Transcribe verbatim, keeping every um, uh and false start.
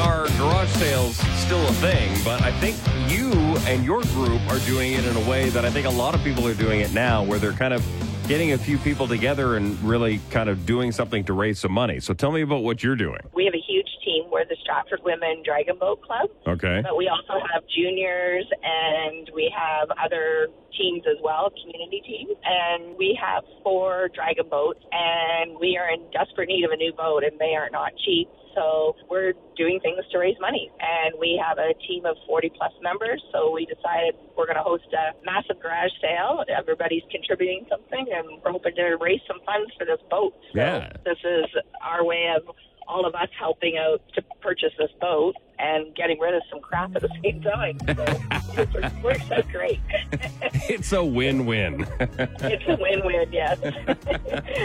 are garage sales still a thing, but I think you and your group are doing it in a way that I think a lot of people are doing it now, where they're kind of getting a few people together and really kind of doing something to raise some money. So tell me about what you're doing. We have a huge team. We're the Stratford Women Dragon Boat Club. Okay. But we also have juniors, and we have other teams as well, community teams. And we have four dragon boats, and we are in desperate need of a new boat, and they are not cheap. So we're doing things to raise money. And we have a team of forty-plus members, so we decided we're going to host a massive garage sale. Everybody's contributing something, and we're hoping to raise some funds for this boat. So yeah. This is our way of all of us helping out to purchase this boat and getting rid of some crap at the same time. So it works out great. It's a win-win. It's a win-win, yes.